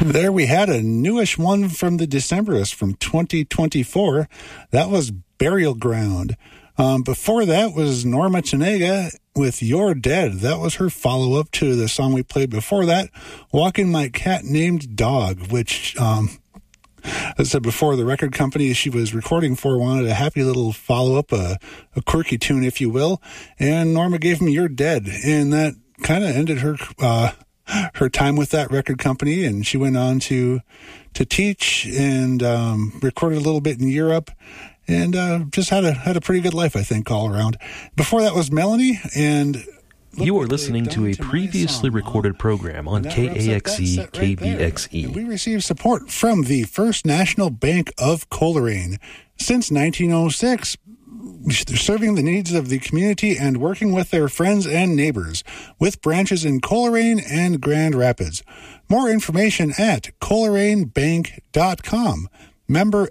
There we had a newish one from the Decemberists from 2024. That was Burial Ground. Before that was Norma Tanega with You're Dead. That was her follow-up to the song we played before that, Walking My Cat Named Dog, which, as I said before, the record company she was recording for wanted a happy little follow-up, a quirky tune, if you will, and Norma gave him You're Dead, and that kind of ended her time with that record company, and she went on to teach and recorded a little bit in Europe, and just had a pretty good life, I think, all around. Before that was Melanie, and you are listening to a previously recorded program on KAXE KBXE. We received support from the First National Bank of Coleraine since 1906. Serving the needs of the community and working with their friends and neighbors, with branches in Coleraine and Grand Rapids. More information at ColeraneBank.com. Member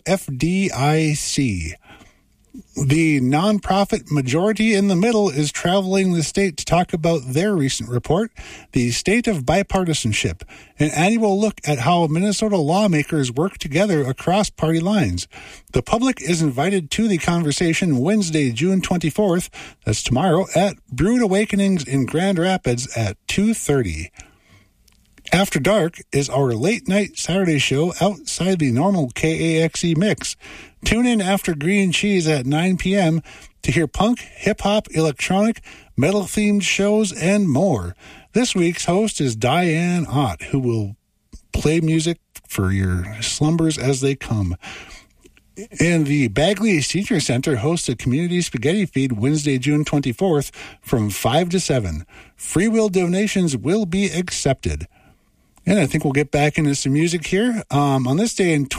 FDIC. The nonprofit Majority in the Middle is traveling the state to talk about their recent report, The State of Bipartisanship, an annual look at how Minnesota lawmakers work together across party lines. The public is invited to the conversation Wednesday, June 24th, that's tomorrow, at Brood Awakenings in Grand Rapids at 2:30. After Dark is our late-night Saturday show outside the normal KAXE mix. Tune in after Green Cheese at 9 p.m. to hear punk, hip-hop, electronic, metal-themed shows, and more. This week's host is Diane Ott, who will play music for your slumbers as they come. And the Bagley Senior Center hosts a community spaghetti feed Wednesday, June 24th from 5 to 7. Free will donations will be accepted. And I think we'll get back into some music here. On this day in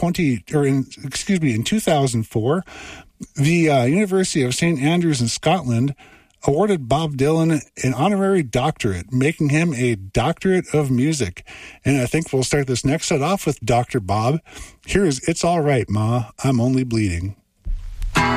2004, the University of St. Andrews in Scotland awarded Bob Dylan an honorary doctorate, making him a doctorate of music. And I think we'll start this next set off with Dr. Bob. Here is It's All Right, Ma, I'm Only Bleeding.